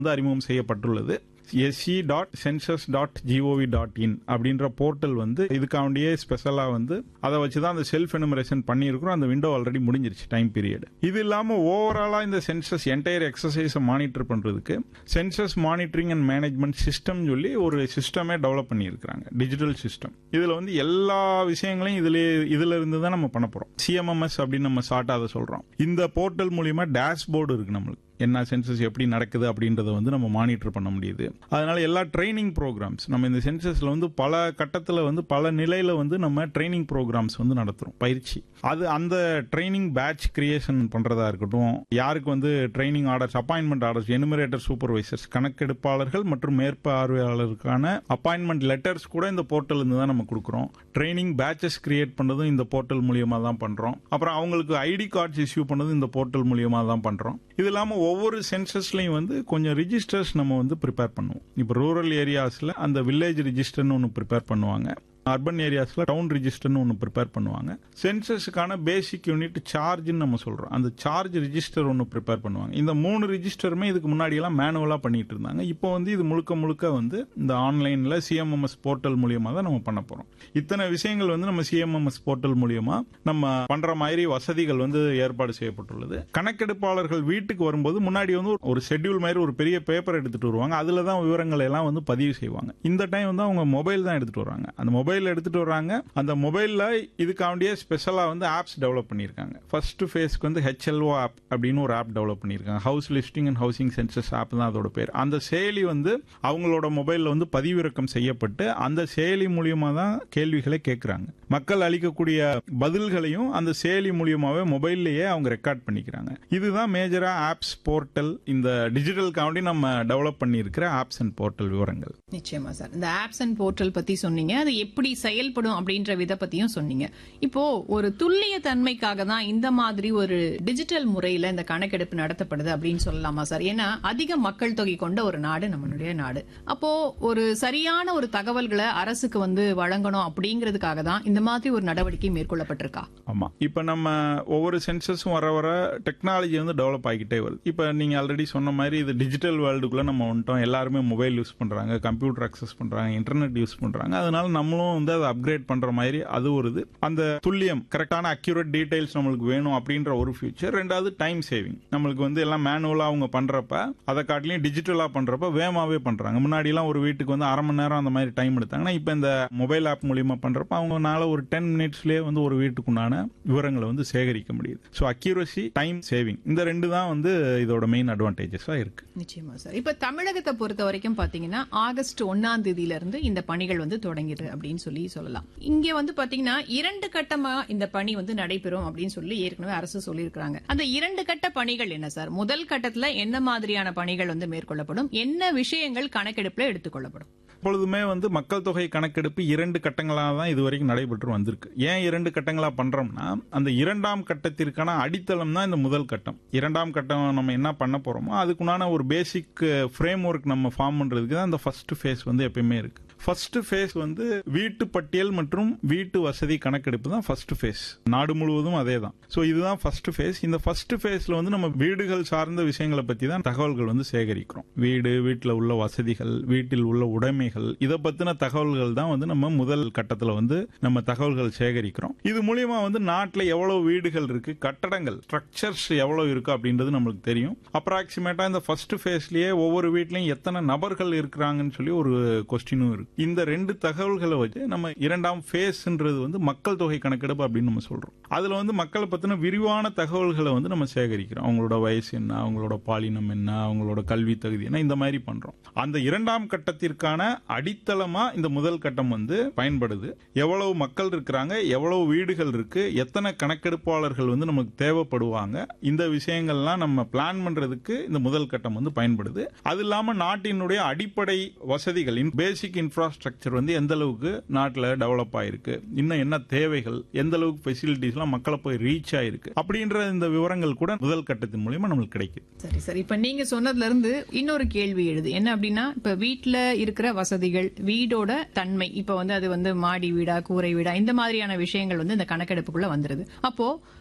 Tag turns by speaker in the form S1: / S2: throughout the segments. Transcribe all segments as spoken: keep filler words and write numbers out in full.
S1: வந்து அறிமுகம் செய்யப்பட்டுள்ளது. SC dot census dot gov dot in அப்படின்ற போர்ட்டல் வந்து இதுக்காண்டியே ஸ்பெஷலா வந்து அதை வச்சுதான் அந்த செல்ஃப் எனுமரேஷன் பண்ணியிருக்கிறோம். அந்த விண்டோ ஆல்ரெடி முடிஞ்சிருச்சு டைம் பீரியட். இது இல்லாம ஓவராலா இந்த சென்சஸ் என்டையர் எக்ஸசைஸ் மானிட்டர் பண்றதுக்கு census monitoring and management system சொல்லி ஒரு சிஸ்டமே டெவலப் பண்ணியிருக்காங்க, டிஜிட்டல் சிஸ்டம். இதுல வந்து எல்லா விஷயங்களையும் இதுல இதுல இருந்து தான் நம்ம பண்ண போறோம். சிஎம்எம்எஸ் அப்படின்னு நம்ம ஷார்ட்டா அதை சொல்றோம். இந்த போர்ட்டல் மூலியமா டேஷ்போர்டு இருக்கு நம்மளுக்கு, என்ன சென்சஸ் எப்படி நடக்குது அப்படின்றத வந்து நம்ம மானிட்டர் பண்ண முடியுது. அதனால எல்லா ட்ரைனிங் ப்ரோக்ராம்ஸ் நம்ம இந்த சென்சஸ்ல வந்து பல கட்டத்தில் வந்து பல நிலையில வந்து நம்ம ட்ரைனிங் ப்ரோக்ராம்ஸ் வந்து நடத்துறோம், பயிற்சி. அது அந்த ட்ரைனிங் பேட்ச் கிரியேஷன் பண்றதா இருக்கட்டும், யாருக்கு வந்து training orders, appointment orders, enumerator, supervisors, கணக்கெடுப்பாளர்கள் மற்றும் மேற்பார்வையாளருக்கான அப்பாயின்மெண்ட் லெட்டர்ஸ் கூட இந்த போர்ட்டல் இருந்து தான் நம்ம கொடுக்குறோம். ட்ரைனிங் பேட்சஸ் கிரியேட் பண்ணதும் இந்த போர்ட்டல் மூலியமா தான் பண்றோம். அப்புறம் அவங்களுக்கு ஐடி கார்ட்ஸ் இஷ்யூ பண்ணதும் இந்த போர்ட்டல் மூலியமா தான் பண்றோம். இது இல்லாம ஒவ்வொரு சென்சஸ்லயும் வந்து கொஞ்சம் ரிஜிஸ்டர்ஸ் நம்ம வந்து ப்ரிப்பேர் பண்ணுவோம். இப்போ ரூரல் ஏரியாஸ்ல அந்த வில்லேஜ் ரிஜிஸ்டர்னு ஒன்று ப்ரிப்பேர் பண்ணுவாங்க. அர்பன் ஏரியாஸ்ல டவுன் ரிஜிஸ்டர்னு ஒன்று ப்ரிப்பேர் பண்ணுவாங்க. சென்சஸுக்கான பேசிக் யூனிட் சார்ஜ்னு நம்ம சொல்றோம், அந்த சார்ஜ் ரிஜிஸ்டர் ஒன்று ப்ரிப்பேர் பண்ணுவாங்க. இந்த மூணு ரிஜிஸ்டருமே இதுக்கு முன்னாடி எல்லாம் மேனுவலா பண்ணிட்டு இருந்தாங்க. இப்போ வந்து இது முழுக்க முழுக்க வந்து இந்த ஆன்லைன்ல சிஎம்எம்எஸ் போர்ட்டல் மூலியமா தான் நம்ம பண்ண போறோம். இத்தனை விஷயங்கள் வந்து நம்ம சிஎம்எம்எஸ் போர்ட்டல் மூலியமா நம்ம பண்ற மாதிரி வசதிகள் வந்து ஏற்பாடு செய்யப்பட்டுள்ளது. கணக்கெடுப்பாளர்கள் வீட்டுக்கு வரும்போது முன்னாடி வந்து ஒரு ஷெட்யூல் மாதிரி ஒரு பெரிய பேப்பர் எடுத்துட்டு வருவாங்க. அதுல தான் விவரங்களை எல்லாம் வந்து பதிவு செய்வாங்க. இந்த டைம் வந்து அவங்க மொபைல் தான் எடுத்துட்டு வராங்க. அந்த மொபைல் எடுத்துட்டு வராங்க. அந்த மொபைல்ல இதுக்காண்டியே ஸ்பெஷலா வந்து ஆப்ஸ் டெவலப் பண்ணிருக்காங்க. ஃபர்ஸ்ட் ஃபேஸ்க்கு வந்து ஹெச்எல்ஓ ஆப் அப்படின்னு ஒரு ஆப் டெவலப் பண்ணிருக்காங்க. House listing and housing census app தான் அதோட பேர். அந்த செயலி வந்து அவங்களோட மொபைல்ல வந்து பதிவிறக்கம் செய்யப்பட்டு அந்த செயலி மூலியமா தான் கேள்விகளை கேட்கிறாங்க. மக்கள் அளிக்கக்கூடிய பதில்களையும் அந்த செயலி மூலியமாவே மொபைல்லையே அவங்க ரெக்கார்ட் பண்ணிக்கிறாங்க. இதுதான் மேஜரா ஆப்ஸ் போர்ட்டல், இந்த டிஜிட்டல் காண்டி நம்ம டெவலப் பண்ணியிருக்கிற ஆப்ஸ் அண்ட் போர்ட்டல் விவரங்கள்.
S2: நிச்சயமா சார், இந்த ஆப்ஸ் அண்ட் போர்ட்டல் பத்தி சொன்னீங்க, அது எப்படி செயல்படும் அப்படின்ற வித பத்தியும் சொன்னீங்க. இப்போ ஒரு துல்லிய தன்மைக்காக தான் இந்த மாதிரி ஒரு டிஜிட்டல் முறையில இந்த கணக்கெடுப்பு நடத்தப்படுது அப்படின்னு சொல்லலாமா சார்? ஏன்னா அதிக மக்கள் தொகை கொண்ட ஒரு நாடு நம்மளுடைய நாடு. அப்போ ஒரு சரியான ஒரு தகவல்களை அரசுக்கு வந்து வழங்கணும் அப்படிங்கிறதுக்காக தான் இந்த மாதிரி ஒரு நடவடிக்கை மேற்கொள்ளப்பட்டிருக்கா?
S1: ஆமா, இப்ப நம்ம ஒவ்வொரு சென்சஸும் வர வர டெக்னாலஜி வந்து டெவலப் ஆகிட்டே வருது. இப்ப நீங்க ஆல்ரெடி சொன்ன மாதிரி இது டிஜிட்டல் வேர்ல்டுக்குள்ள நம்ம வந்துட்டோம். எல்லாருமே மொபைல் யூஸ் பண்றாங்க, கம்ப்யூட்டர் அக்சஸ் பண்றாங்க, இன்டர்நெட் யூஸ் பண்றாங்க. அதனால நம்மளும் வந்து அதை அப்கிரேட் பண்ற மாதிரி அது ஒரு இது. அந்த துல்லியம், கரெக்டான அக்யூரேட் டீடைல்ஸ் நம்மளுக்கு வேணும் அப்படின்ற ஒரு ஃபியூச்சர். ரெண்டாவது டைம் சேவிங். நம்மளுக்கு வந்து எல்லாம் மேனுவலா அவங்க பண்றப்ப அதை காட்டிலையும் டிஜிட்டலா பண்றப்ப வேகமாவே பண்றாங்க. முன்னாடி எல்லாம் ஒரு வீட்டுக்கு வந்து அரை மணி நேரம் அந்த மாதிரி டைம் எடுத்தாங்கன்னா இப்ப இந்த மொபைல் ஆப் மூலியமா பண்றப்ப அவங்கனால ஒரு டென் மினிட்ஸ்லயே வந்து ஒரு வீட்டுக்குண்டான விவரங்களை வந்து சேகரிக்க முடியுது. ஸோ அக்யூரசி, டைம் சேவிங், இந்த ரெண்டு தான் வந்து இதோட மெயின் அட்வான்டேஜஸா இருக்கு.
S2: நிச்சயமா சார். இப்ப தமிழகத்தை பொறுத்த வரைக்கும் பாத்தீங்கன்னா ஆகஸ்ட் ஒன்னாம் தேதியில இருந்து இந்த பணிகள் வந்து தொடங்கிது அப்படின்னு சொல்லி சொல்லலாம். இங்க வந்து பாத்தீங்கன்னா இரண்டு கட்டமா இந்த பணி வந்து நடைபெறும் அப்படின்னு சொல்லி ஏற்கனவே அரசு சொல்லியிருக்காங்க. அந்த இரண்டு கட்ட பணிகள் என்ன சார்? முதல் கட்டத்துல என்ன மாதிரியான பணிகள் வந்து மேற்கொள்ளப்படும், என்ன விஷயங்கள் கணக்கெடுப்புல எடுத்துக்கொள்ளப்படும்?
S1: எப்பொழுதுமே வந்து மக்கள் தொகை கணக்கெடுப்பு இரண்டு கட்டங்களாக தான் இதுவரைக்கும் நடைபெற்று வந்திருக்கு. ஏன் இரண்டு கட்டங்களா பண்றோம்னா, அந்த இரண்டாம் கட்டத்திற்கான அடித்தளம் தான் இந்த முதல் கட்டம். இரண்டாம் கட்டம் நம்ம என்ன பண்ண போறோமோ அதுக்குண்டான ஒரு பேசிக் ஃப்ரேம் ஒர்க் நம்ம ஃபார்ம் பண்றதுக்கு தான் இந்த ஃபர்ஸ்ட் ஃபேஸ் வந்து எப்பயுமே இருக்கு. ஃபர்ஸ்ட் ஃபேஸ் வந்து வீட்டு பட்டியல் மற்றும் வீட்டு வசதி கணக்கெடுப்பு தான் ஃபர்ஸ்ட் ஃபேஸ். நாடு முழுவதும் அதே தான். ஸோ இதுதான் ஃபர்ஸ்ட் ஃபேஸ். இந்த ஃபர்ஸ்ட் ஃபேஸ்ல வந்து நம்ம வீடுகள் சார்ந்த விஷயங்களை பத்தி தான் தகவல்கள் வந்து சேகரிக்கிறோம். வீடு, வீட்டில் உள்ள வசதிகள், வீட்டில் உள்ள உடைமைகள், இதை பத்தின தகவல்கள் தான் வந்து நம்ம முதல் கட்டத்தில் வந்து நம்ம தகவல்கள் சேகரிக்கிறோம். இது மூலியமா வந்து நாட்டில் எவ்வளவு வீடுகள் இருக்கு, கட்டடங்கள், ஸ்ட்ரக்சர்ஸ் எவ்வளவு இருக்கு அப்படின்றது நம்மளுக்கு தெரியும். அப்ராக்சிமேட்டா இந்த ஃபர்ஸ்ட் ஃபேஸ்லயே ஒவ்வொரு வீட்லயும் எத்தனை நபர்கள் இருக்கிறாங்கன்னு சொல்லி ஒரு கொஸ்டினும் இருக்கு. இந்த ரெண்டு தகவல்களை வச்சு நம்ம இரண்டாம் ஃபேஸ்ன்றது வந்து மக்கள் தொகை கணக்கெடுப்பு அப்படின்னு நம்ம சொல்றோம். அதுல வந்து மக்களை பத்தின விரிவான தகவல்களை வந்து நம்ம சேகரிக்கிறோம். அவங்களோட வயசு என்ன, அவங்களோட பாலினம் என்ன, அவங்களோட கல்வி தகுதி என்ன, இந்த மாதிரி பண்றோம். அந்த இரண்டாம் கட்டத்திற்கான அடித்தளமா இந்த முதல் கட்டம் வந்து பயன்படுது. எவ்வளவு மக்கள் இருக்கிறாங்க, எவ்வளவு வீடுகள் இருக்கு, எத்தனை கணக்கெடுப்பாளர்கள் வந்து நமக்கு தேவைப்படுவாங்க, இந்த விஷயங்கள்லாம் நம்ம பிளான் பண்றதுக்கு இந்த முதல் கட்டம் வந்து பயன்படுது. அது இல்லாம நாட்டினுடைய அடிப்படை வசதிகள், பேசிக் இன்ஃப்ராஸ்ட்ரக்சர் வந்து எந்த அளவுக்கு நாட்டில் டெவலப் ஆயிருக்கு, இன்னும் என்ன தேவைகள், எந்த அளவுக்கு ஃபெசிலிட்டிஸ் எல்லாம் மக்களை போய் ரீச் ஆயிருக்கு அப்படின்ற இந்த விவரங்கள் கூட முதல் கட்டத்தின் மூலமா நம்மளுக்கு கிடைக்கும்.
S2: சரி சரி, இப்ப நீங்க சொன்னதுல இருந்து இன்னொரு கேள்வி எழுது. என்ன அப்படின்னா, இப்ப வீட்டுல இருக்கிற வசதிகள், வீடோட தன்மை, இப்ப வந்து அது வந்து மாடி வீடா கூரை வீடா இந்த மாதிரியான விஷயங்கள் வந்து இந்த கணக்கெடுப்புக்குள்ள வந்துருது. அப்போ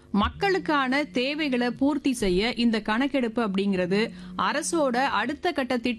S2: மக்களுக்கான தேவைகளை பூர்த்தி செய்ய இந்த கணக்கெடுப்பு அப்படிங்கிறது அரசோட அடுத்த கட்ட